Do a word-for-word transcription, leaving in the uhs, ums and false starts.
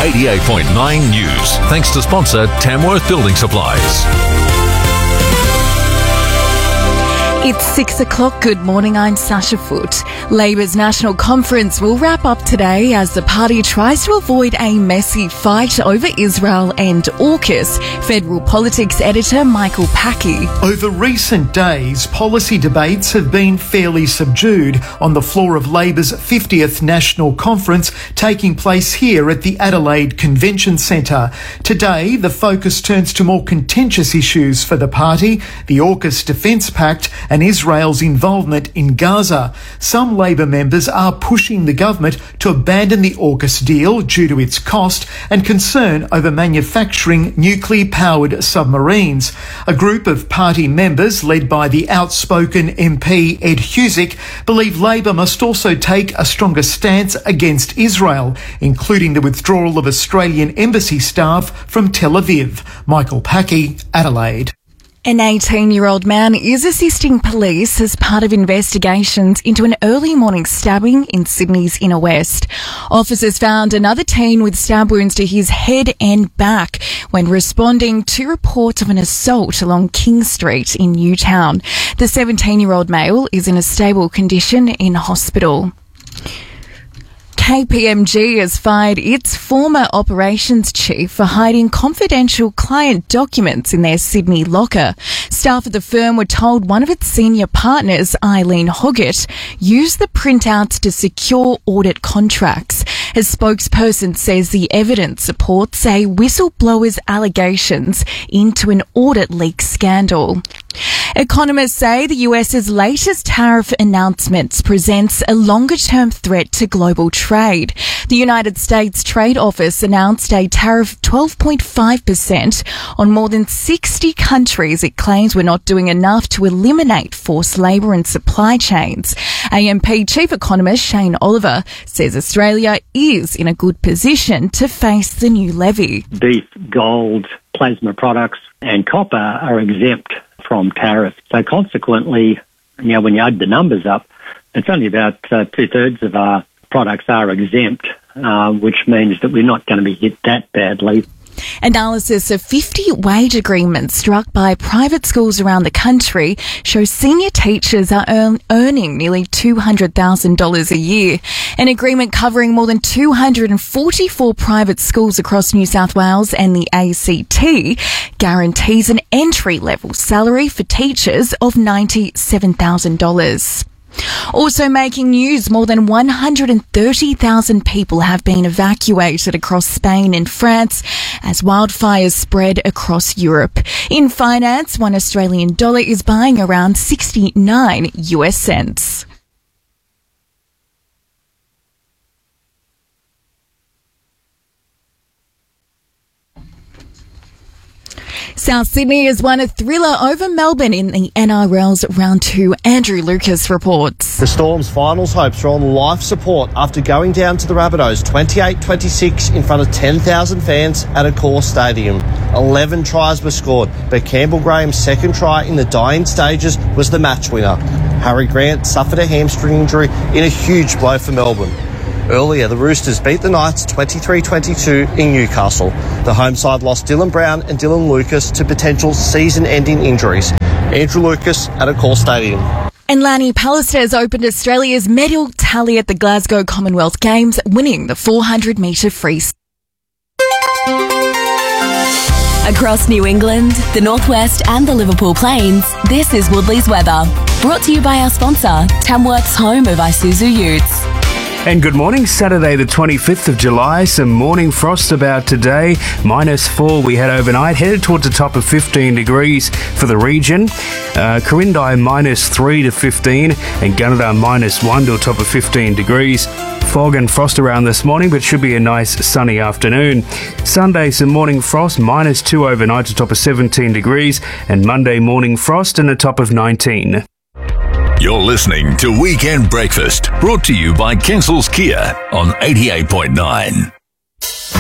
eighty-eight point nine News. Thanks to sponsor Tamworth Building Supplies. It's six o'clock. Good morning. I'm Sasha Foote. Labor's National Conference will wrap up today as the party tries to avoid a messy fight over Israel and AUKUS. Federal politics editor Michael Packey. Over recent days, policy debates have been fairly subdued on the floor of Labor's fiftieth National Conference taking place here at the Adelaide Convention Centre. Today, the focus turns to more contentious issues for the party, the AUKUS Defence Pact and Israel's involvement in Gaza. Some Labor members are pushing the government to abandon the AUKUS deal due to its cost and concern over manufacturing nuclear-powered submarines. A group of party members, led by the outspoken M P Ed Husic, believe Labor must also take a stronger stance against Israel, including the withdrawal of Australian embassy staff from Tel Aviv. Michael Packey, Adelaide. An eighteen-year-old man is assisting police as part of investigations into an early morning stabbing in Sydney's inner west. Officers found another teen with stab wounds to his head and back when responding to reports of an assault along King Street in Newtown. The seventeen-year-old male is in a stable condition in hospital. K P M G has fired its former operations chief for hiding confidential client documents in their Sydney locker. Staff at the firm were told one of its senior partners, Eileen Hoggett, used the printouts to secure audit contracts. A spokesperson says the evidence supports a whistleblower's allegations into an audit leak scandal. Economists say the US's latest tariff announcements presents a longer-term threat to global trade. The United States Trade Office announced a tariff of twelve point five percent on more than sixty countries it claims were not doing enough to eliminate forced labour and supply chains. A M P Chief Economist Shane Oliver says Australia is in a good position to face the new levy. Beef, gold, plasma products and copper are exempt from tariffs. So consequently, you know, when you add the numbers up, it's only about uh, two-thirds of our products are exempt, uh, which means that we're not going to be hit that badly. Analysis of fifty wage agreements struck by private schools around the country shows senior teachers are earn, earning nearly two hundred thousand dollars a year. An agreement covering more than two hundred forty-four private schools across New South Wales and the A C T guarantees an entry-level salary for teachers of ninety-seven thousand dollars. Also making news, more than one hundred thirty thousand people have been evacuated across Spain and France as wildfires spread across Europe. In finance, one Australian dollar is buying around sixty-nine U S cents. South Sydney has won a thriller over Melbourne in the N R L's Round two. Andrew Lucas reports. The Storm's finals hopes are on life support after going down to the Rabbitohs twenty-eight twenty-six in front of ten thousand fans at Accor Stadium. eleven tries were scored, but Campbell Graham's second try in the dying stages was the match winner. Harry Grant suffered a hamstring injury in a huge blow for Melbourne. Earlier, the Roosters beat the Knights twenty-three twenty-two in Newcastle. The home side lost Dylan Brown and Dylan Lucas to potential season-ending injuries. Andrew Lucas at Accor Stadium. And Lanny Pallister has opened Australia's medal tally at the Glasgow Commonwealth Games, winning the four hundred metre freestyle. Across New England, the Northwest and the Liverpool Plains, this is Woodley's weather. Brought to you by our sponsor, Tamworth's home of Isuzu Utes. And good morning, Saturday the twenty-fifth of July. Some morning frost about today. Minus four we had overnight. Headed towards the top of fifteen degrees for the region. Uh, Quirindi minus three to fifteen. And Gunnedah minus one to a top of fifteen degrees. Fog and frost around this morning, but should be a nice sunny afternoon. Sunday, some morning frost. Minus two overnight to top of seventeen degrees. And Monday morning frost and a top of nineteen. You're listening to Weekend Breakfast, brought to you by Kensals Kia on eighty-eight point nine.